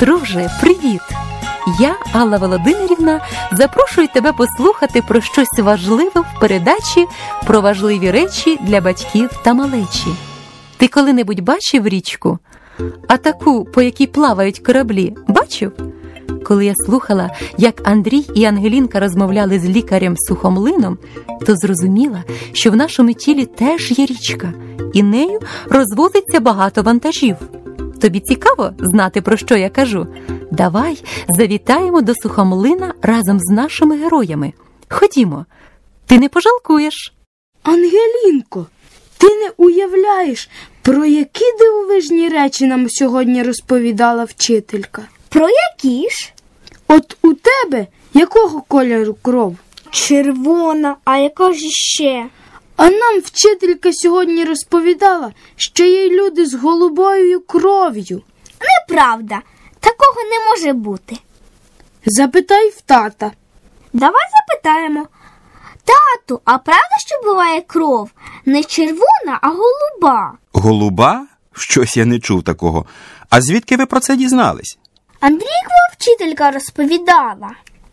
Друже, привіт! Я, Алла Володимирівна, запрошую тебе послухати про щось важливе в передачі про важливі речі для батьків та малечі. Ти коли-небудь бачив річку? А таку, по якій плавають кораблі, бачив? Коли я слухала, як Андрій і Ангелінка розмовляли з лікарем Сухомлином, то зрозуміла, що в нашому тілі теж є річка, і нею розвозиться багато вантажів. Тобі цікаво знати, про що я кажу? Давай завітаємо до Сухомлина разом з нашими героями. Ходімо, ти не пожалкуєш. Ангелінко, ти не уявляєш, про які дивовижні речі нам сьогодні розповідала вчителька. Про які ж? От у тебе якого кольору кров? Червона, а яка ж ще? А нам вчителька сьогодні розповідала, що є люди з голубою кров'ю. Неправда, такого не може бути. Запитай в тата. Давай запитаємо. Тату, а правда, що буває кров? Не червона, а голуба? Голуба? Щось я не чув такого. А звідки ви про це дізнались? Андрійкова вчителька розповідала.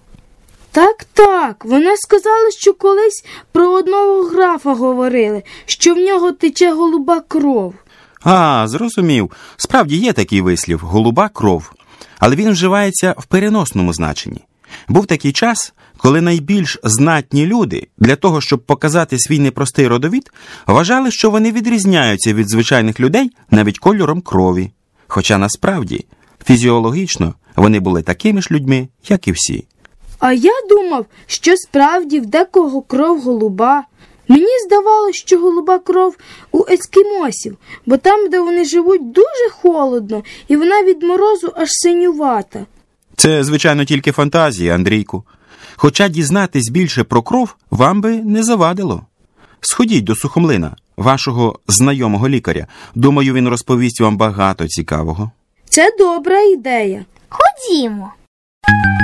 Так, вона сказала, що колись про одного графа говорили, що в нього тече голуба кров. А, зрозумів. Справді є такий вислів – голуба кров. Але він вживається в переносному значенні. Був такий час, коли найбільш знатні люди для того, щоб показати свій непростий родовід, вважали, що вони відрізняються від звичайних людей навіть кольором крові. Хоча насправді, фізіологічно, вони були такими ж людьми, як і всі. А я думав, що справді в декого кров голуба. Мені здавалося, що голуба кров у ескімосів, бо там, де вони живуть, дуже холодно, і вона від морозу аж синювата. Це, звичайно, тільки фантазія, Андрійку. Хоча дізнатись більше про кров вам би не завадило. Сходіть до Сухомлина, вашого знайомого лікаря. Думаю, він розповість вам багато цікавого. Це добра ідея. Ходімо.